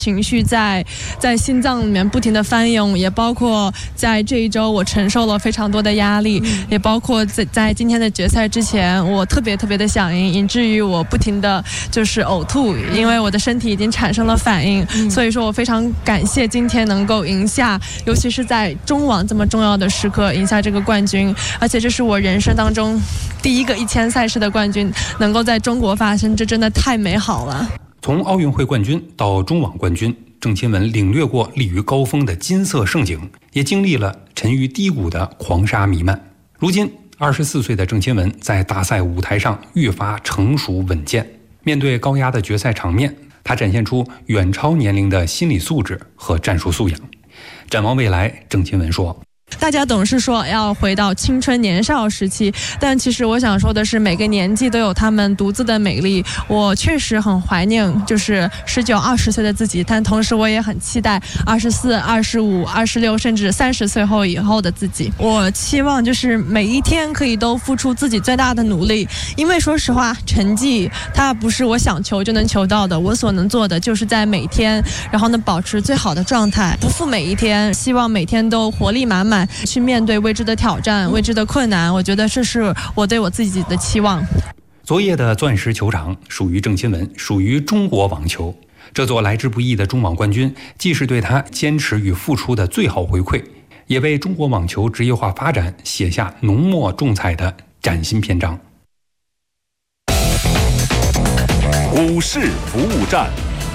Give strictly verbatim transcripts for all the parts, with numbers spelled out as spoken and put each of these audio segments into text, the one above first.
情绪在在心脏里面不停的翻涌，也包括在这一周我承受了非常多的压力，嗯、也包括在在今天的决赛之前，我特别特别的想赢，以至于我不停的就是呕吐，因为我的身体已经产生了反应。嗯、所以说我非常感谢今天能够赢下，尤其是在中网这么重要的时刻赢下这个冠军，而且这是我人生当中第一个一千赛事的冠军，能够在中国发生，这真的太美好了。 从奥运会冠军到中网冠军，郑钦文领略过立于高峰的金色盛景，也经历了沉于低谷的狂沙弥漫。如今二十四岁的郑钦文在大赛舞台上愈发成熟稳健，面对高压的决赛场面，他展现出远超年龄的心理素质和战术素养。展望未来，郑钦文说， 大家总是说要回到青春年少时期，但其实我想说的是，每个年纪都有他们独自的美丽。我确实很怀念就是十九、二十岁的自己，但同时我也很期待二十四、二十五、二十六，甚至三十岁后以后的自己。我期望就是每一天可以都付出自己最大的努力，因为说实话，成绩它不是我想求就能求到的，我所能做的就是在每天，然后呢保持最好的状态，不负每一天，希望每天都活力满满。去面对未知的挑战、未知的困难，我觉得这是我对我自己的期望。 昨夜的钻石球场属于郑钦文，属于中国网球。这座来之不易的中网冠军，既是对他坚持与付出的最好回馈，也为中国网球职业化发展写下浓墨重彩的崭新篇章。 股市服务站，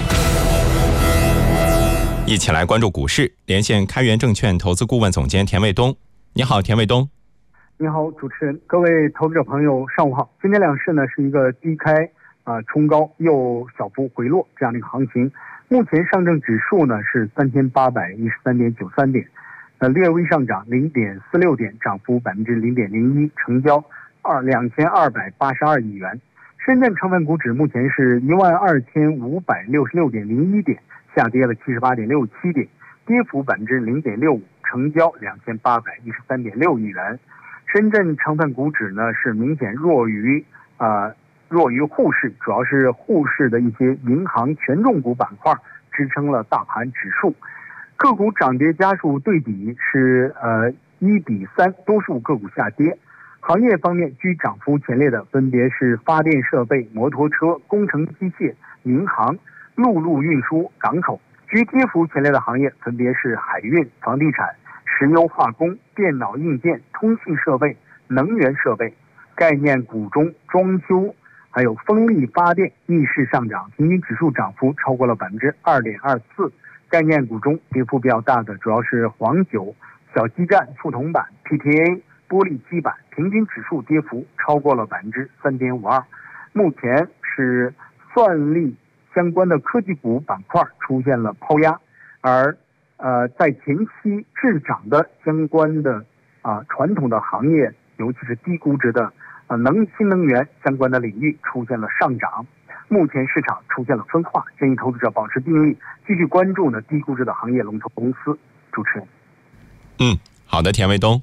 一起来关注股市，连线开源证券投资顾问总监田卫东。你好，田卫东。 你好，主持人，各位投资者朋友，上午好。今天两市呢是一个低开啊、呃、冲高又小幅回落这样的一个行情。目前上证指数呢是三千八百一十三点九三点，呃略微上涨零点四六点，涨幅百分之零点零一，成交二两千二百八十二亿元。深圳成分股指目前是一万二千五百六十六点零一点。下跌了七十八点六七点，跌幅百分之零点六五，成交两千八百一十三点六亿元。深圳成分股指呢是明显弱于呃弱于沪市，主要是沪市的一些银行权重股板块支撑了大盘指数。个股涨跌家数对比是呃一比三，多数个股下跌。行业方面居涨幅前列的分别是发电设备、摩托车、工程机械、民航、陆路运输、港口。居跌幅前列的行业分别是海运、房地产、石油化工、电脑硬件、通信设备、能源设备。概念股中装修还有风力发电逆势上涨，平均指数涨幅超过了百分之二点二四。概念股中跌幅比较大的主要是黄酒、小基站、覆铜板、P T A、玻璃基板，平均指数跌幅超过了百分之三点五二。目前是算力相关的科技股板块出现了抛压，而呃在前期滞涨的相关的啊、呃、传统的行业，尤其是低估值的啊、呃、能新能源相关的领域出现了上涨。目前市场出现了分化，建议投资者保持定力，继续关注呢低估值的行业龙头公司。主持人， 嗯，好的，田卫东。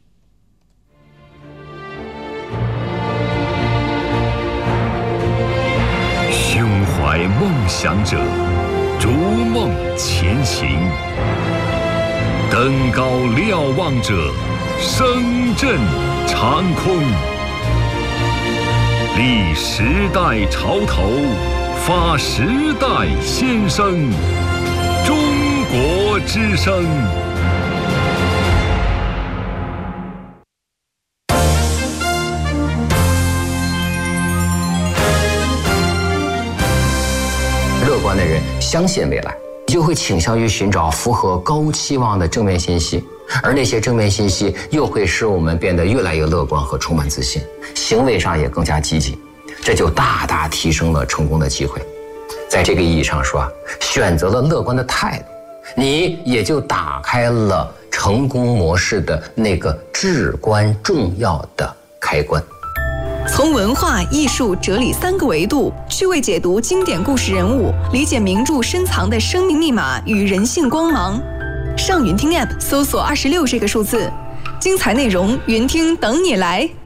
胸怀梦想者，逐梦前行；登高瞭望者，声震长空。立时代潮头，发时代先声。中国之声。 乐观的人相信未来，就会倾向于寻找符合高期望的正面信息，而那些正面信息又会使我们变得越来越乐观和充满自信，行为上也更加积极，这就大大提升了成功的机会。在这个意义上说，选择了乐观的态度，你也就打开了成功模式的那个至关重要的开关。 从文化、艺术、哲理三个维度趣味解读经典故事人物，理解名著深藏的生命密码与人性光芒。上云听 App 搜索二十六这个数字，精彩内容云听等你来。